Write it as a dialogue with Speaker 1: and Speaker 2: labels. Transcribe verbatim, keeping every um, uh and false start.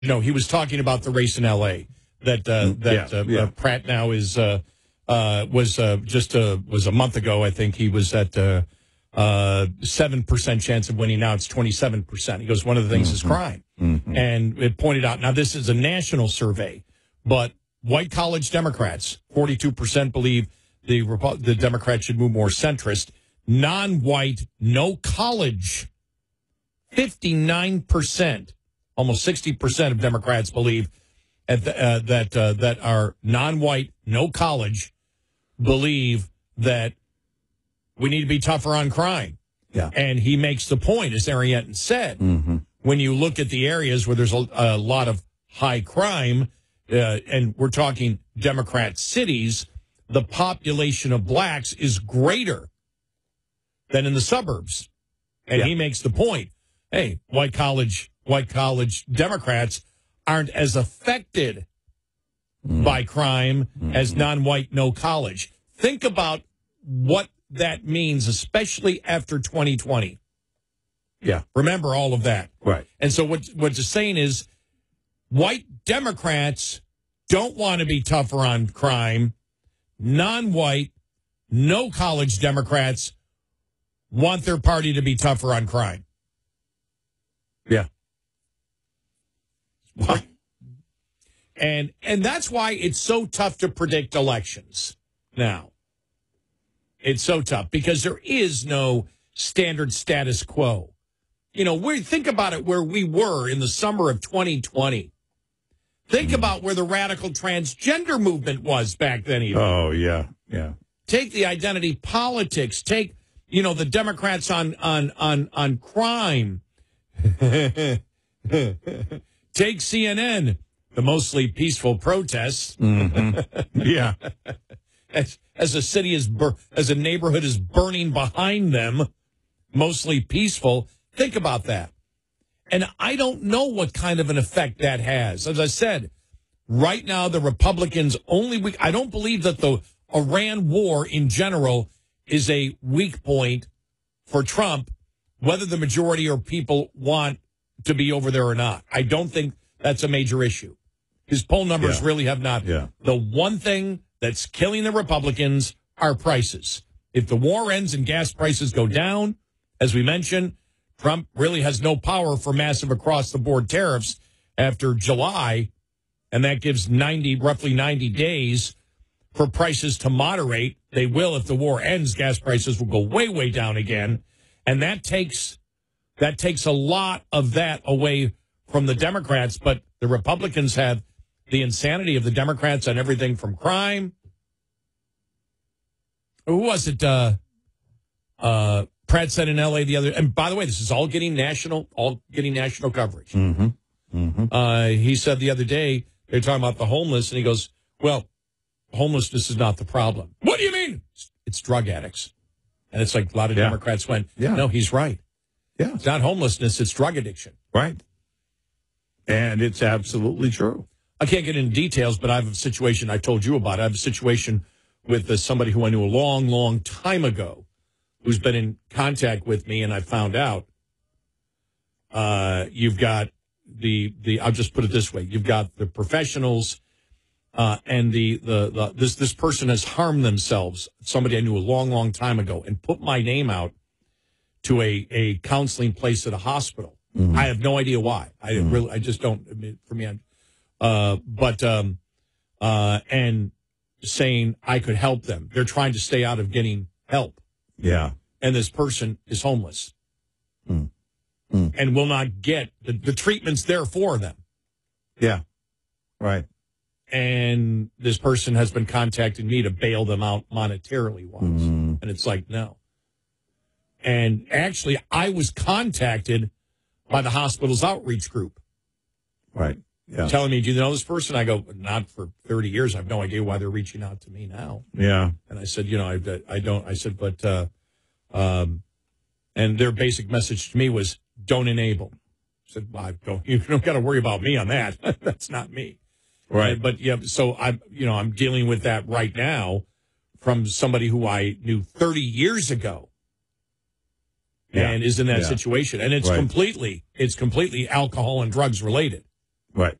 Speaker 1: No, he was talking about the race in L A that uh, that
Speaker 2: yeah,
Speaker 1: uh,
Speaker 2: yeah.
Speaker 1: Uh, Pratt now is uh, uh, was uh, just uh, was a month ago. I think he was at uh, uh, seven percent chance of winning. Now it's twenty-seven percent. He goes, one of the things
Speaker 2: Mm-hmm.
Speaker 1: is crime,
Speaker 2: Mm-hmm.
Speaker 1: and it pointed out. Now this is a national survey, but white college Democrats, forty-two percent believe the Repu- the Democrats should move more centrist. Non-white, no college, fifty-nine percent. Almost sixty percent of Democrats believe at the, uh, that uh, that are non-white, no college, believe that we need to be tougher on crime.
Speaker 2: Yeah.
Speaker 1: And he makes the point, as Ariette said,
Speaker 2: Mm-hmm.
Speaker 1: when you look at the areas where there's a, a lot of high crime, uh, and we're talking Democrat cities, the population of blacks is greater than in the suburbs. And
Speaker 2: Yeah.
Speaker 1: he makes the point, hey, white college white college Democrats aren't as affected mm. by crime mm-hmm. as non-white no college. Think about what that means, especially after twenty twenty.
Speaker 2: Yeah.
Speaker 1: Remember all of that.
Speaker 2: Right.
Speaker 1: And so what what you're saying is white Democrats don't want to be tougher on crime. Non-white, no college Democrats want their party to be tougher on crime.
Speaker 2: Yeah.
Speaker 1: And and that's why it's so tough to predict elections now. It's so tough because there is no standard status quo. You know, we think about it where we were in the summer of twenty twenty. Think mm. about where the radical transgender movement was back then even.
Speaker 2: Oh, yeah, yeah.
Speaker 1: Take the identity politics. Take, you know, the Democrats on on on, on crime. Take C N N, the mostly peaceful protests.
Speaker 2: Mm-hmm. Yeah.
Speaker 1: as, as a city is, bur- as a neighborhood is burning behind them, mostly peaceful. Think about that. And I don't know what kind of an effect that has. As I said, right now, the Republicans only weak. I don't believe that the Iran war in general is a weak point for Trump, whether the majority or people want to be over there or not. I don't think that's a major issue. His poll numbers
Speaker 2: yeah.
Speaker 1: really have not.
Speaker 2: Yeah.
Speaker 1: The one thing that's killing the Republicans are prices. If the war ends and gas prices go down, as we mentioned, Trump really has no power for massive across-the-board tariffs after July, and that gives ninety, roughly ninety days for prices to moderate. They will if the war ends. Gas prices will go way, way down again, and that takes that takes a lot of that away from the Democrats. But the Republicans have the insanity of the Democrats on everything from crime. Who was it? Uh, uh, Pratt said in L A the other, and by the way, this is all getting national, all getting national coverage.
Speaker 2: Mm-hmm. Mm-hmm.
Speaker 1: Uh, he said the other day, they're talking about the homeless, and he goes, well, homelessness is not the problem. What do you mean? It's, it's drug addicts. And it's like a lot of
Speaker 2: yeah.
Speaker 1: Democrats went,
Speaker 2: yeah.
Speaker 1: no, he's right.
Speaker 2: Yeah.
Speaker 1: It's not homelessness, it's drug addiction.
Speaker 2: Right. And it's absolutely true.
Speaker 1: I can't get into details, but I have a situation I told you about. I have a situation with uh, somebody who I knew a long, long time ago who's been in contact with me, and I found out uh, you've got the, the, I'll just put it this way, you've got the professionals uh, and the, the, the, this, this person has harmed themselves, somebody I knew a long, long time ago, and put my name out to a, a counseling place at a hospital. Mm-hmm. I have no idea why. I mm-hmm. really, I just don't, I mean, for me, I, uh, but, um, uh, and saying I could help them. They're trying to stay out of getting help.
Speaker 2: Yeah.
Speaker 1: And this person is homeless
Speaker 2: mm. Mm.
Speaker 1: and will not get the, the treatments there for them.
Speaker 2: Yeah. Right.
Speaker 1: And this person has been contacting me to bail them out monetarily once. Mm. And it's like, no. And actually, I was contacted by the hospital's outreach group.
Speaker 2: Right. Yeah.
Speaker 1: Telling me, do you know this person? I go, not for thirty years. I have no idea why they're reaching out to me now.
Speaker 2: Yeah.
Speaker 1: And I said, you know, I, I don't. I said, but, uh, um, and their basic message to me was, don't enable. I said, well, I don't, you don't got to worry about me on that. That's not me.
Speaker 2: Right.
Speaker 1: And, but yeah, so I'm, you know, I'm dealing with that right now from somebody who I knew thirty years ago. Yeah. And is in that yeah. situation. And it's right. completely, it's completely alcohol and drugs related.
Speaker 2: Right.